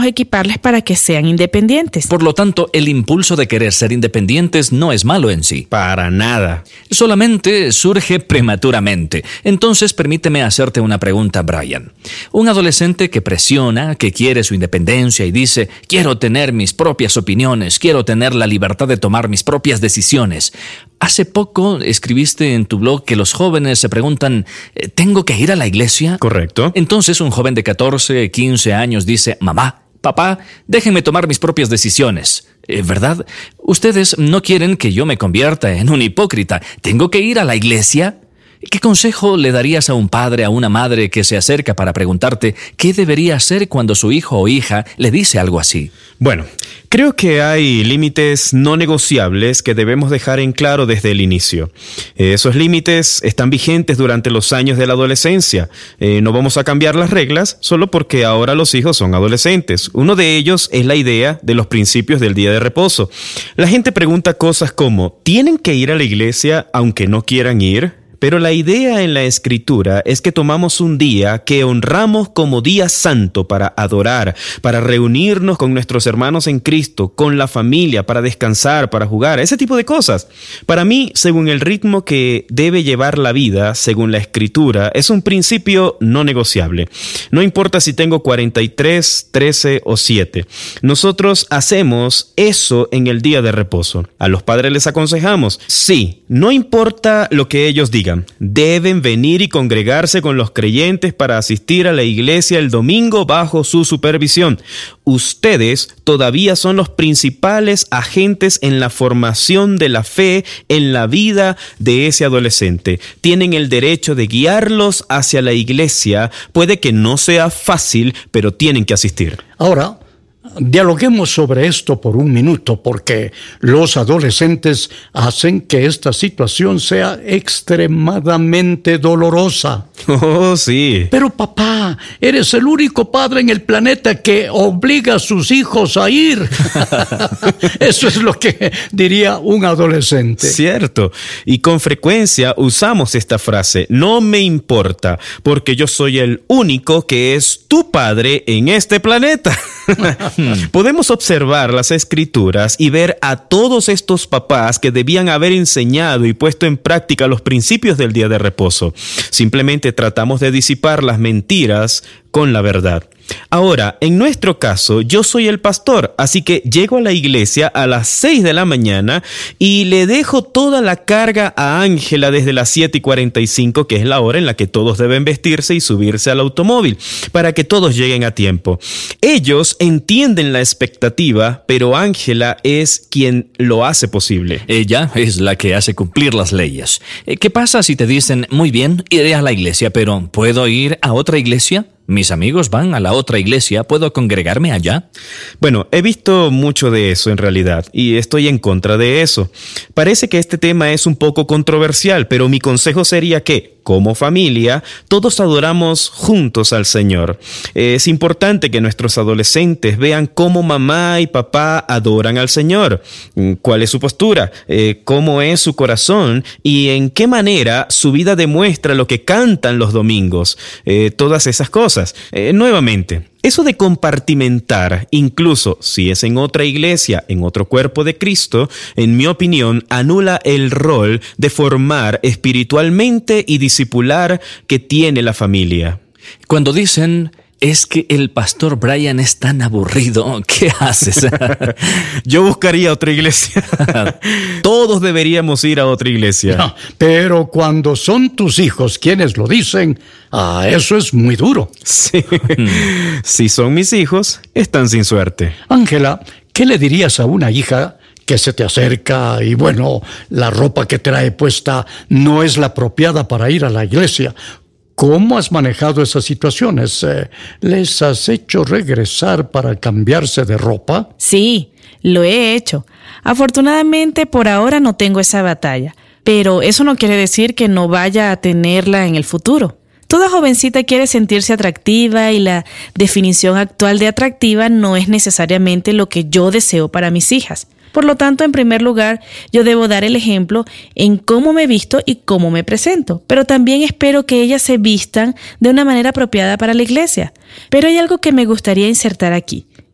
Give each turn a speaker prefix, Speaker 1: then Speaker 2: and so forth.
Speaker 1: debemos equiparles para que sean independientes.
Speaker 2: Por lo tanto, el impulso de querer ser independientes no es malo en sí.
Speaker 3: Para nada.
Speaker 2: Solamente surge prematuramente. Entonces, permíteme hacerte una pregunta, Brian. Un adolescente que presiona, que quiere su independencia y dice, quiero tener mis propias opiniones, quiero tener la libertad de tomar mis propias decisiones. Hace poco escribiste en tu blog que los jóvenes se preguntan, ¿tengo que ir a la iglesia?
Speaker 3: Correcto.
Speaker 2: Entonces un joven de 14, 15 años dice, mamá, papá, déjenme tomar mis propias decisiones. ¿Verdad? Ustedes no quieren que yo me convierta en un hipócrita. ¿Tengo que ir a la iglesia? ¿Qué consejo le darías a un padre, a una madre que se acerca para preguntarte qué debería hacer cuando su hijo o hija le dice algo así?
Speaker 3: Bueno, creo que hay límites no negociables que debemos dejar en claro desde el inicio. Esos límites están vigentes durante los años de la adolescencia. No vamos a cambiar las reglas solo porque ahora los hijos son adolescentes. Uno de ellos es la idea de los principios del día de reposo. La gente pregunta cosas como, ¿tienen que ir a la iglesia aunque no quieran ir? Pero la idea en la Escritura es que tomamos un día que honramos como día santo para adorar, para reunirnos con nuestros hermanos en Cristo, con la familia, para descansar, para jugar, ese tipo de cosas. Para mí, según el ritmo que debe llevar la vida, según la Escritura, es un principio no negociable. No importa si tengo 43, 13 o 7. Nosotros hacemos eso en el día de reposo. A los padres les aconsejamos, sí, no importa lo que ellos digan, deben venir y congregarse con los creyentes para asistir a la iglesia el domingo bajo su supervisión. Ustedes todavía son los principales agentes en la formación de la fe en la vida de ese adolescente. Tienen el derecho de guiarlos hacia la iglesia. Puede que no sea fácil, pero tienen que asistir.
Speaker 4: Ahora, dialoguemos sobre esto por un minuto, porque los adolescentes hacen que esta situación sea extremadamente dolorosa.
Speaker 3: Oh, sí.
Speaker 4: Pero papá, eres el único padre en el planeta que obliga a sus hijos a ir. Eso es lo que diría un adolescente.
Speaker 3: Cierto. Y con frecuencia usamos esta frase, no me importa, porque yo soy el único que es tu padre en este planeta. Podemos observar las Escrituras y ver a todos estos papás que debían haber enseñado y puesto en práctica los principios del día de reposo. Simplemente tratamos de disipar las mentiras con la verdad. Ahora, en nuestro caso, yo soy el pastor, así que llego a la iglesia a las 6 de la mañana y le dejo toda la carga a Ángela desde las 7:45, que es la hora en la que todos deben vestirse y subirse al automóvil, para que todos lleguen a tiempo. Ellos entienden la expectativa, pero Ángela es quien lo hace posible.
Speaker 2: Ella es la que hace cumplir las leyes. ¿Qué pasa si te dicen, muy bien, iré a la iglesia, pero ¿puedo ir a otra iglesia? Mis amigos van a la otra iglesia, ¿puedo congregarme allá?
Speaker 3: Bueno, he visto mucho de eso en realidad y estoy en contra de eso. Parece que este tema es un poco controversial, pero mi consejo sería que, como familia, todos adoramos juntos al Señor. Es importante que nuestros adolescentes vean cómo mamá y papá adoran al Señor. ¿Cuál es su postura? ¿Cómo es su corazón? ¿Y en qué manera su vida demuestra lo que cantan los domingos? Todas esas cosas. Nuevamente, eso de compartimentar, incluso si es en otra iglesia, en otro cuerpo de Cristo, en mi opinión, anula el rol de formar espiritualmente y discipular que tiene la familia.
Speaker 2: Cuando dicen, es que el pastor Brian es tan aburrido, ¿qué haces?
Speaker 3: Yo buscaría otra iglesia. Todos deberíamos ir a otra iglesia.
Speaker 4: No, pero cuando son tus hijos quienes lo dicen, eso es muy duro.
Speaker 3: Sí. Si son mis hijos, están sin suerte.
Speaker 4: Ángela, ¿qué le dirías a una hija que se te acerca y bueno, la ropa que trae puesta no es la apropiada para ir a la iglesia? ¿Cómo has manejado esas situaciones? ¿Les has hecho regresar para cambiarse de ropa?
Speaker 1: Sí, lo he hecho. Afortunadamente, por ahora no tengo esa batalla, pero eso no quiere decir que no vaya a tenerla en el futuro. Toda jovencita quiere sentirse atractiva y la definición actual de atractiva no es necesariamente lo que yo deseo para mis hijas. Por lo tanto, en primer lugar, yo debo dar el ejemplo en cómo me visto y cómo me presento, pero también espero que ellas se vistan de una manera apropiada para la iglesia. Pero hay algo que me gustaría insertar aquí.